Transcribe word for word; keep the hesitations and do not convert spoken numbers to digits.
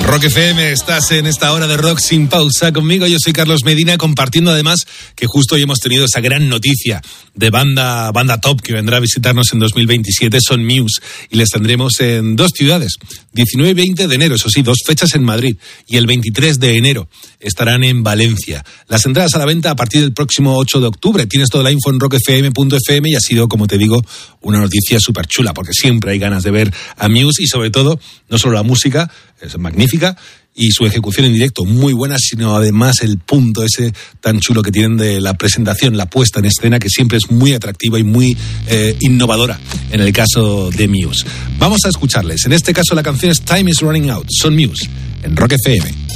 Rock F M, estás en esta hora de rock sin pausa conmigo. Yo soy Carlos Medina, compartiendo además que justo hoy hemos tenido esa gran noticia de banda banda top que vendrá a visitarnos en dos mil veintisiete. Son Muse y les tendremos en dos ciudades, diecinueve y veinte de enero, eso sí, dos fechas en Madrid, y el veintitrés de enero estarán en Valencia. Las entradas a la venta a partir del próximo ocho de octubre. Tienes toda la info en rock f m punto f m y ha sido, como te digo, una noticia súper chula, porque siempre hay ganas de ver a Muse y sobre todo, no solo la música, es magnífica, y su ejecución en directo muy buena, sino además el punto ese tan chulo que tienen de la presentación, la puesta en escena, que siempre es muy atractiva y muy eh, innovadora en el caso de Muse. Vamos a escucharles. En este caso la canción es Time is Running Out. Son Muse en Rock F M.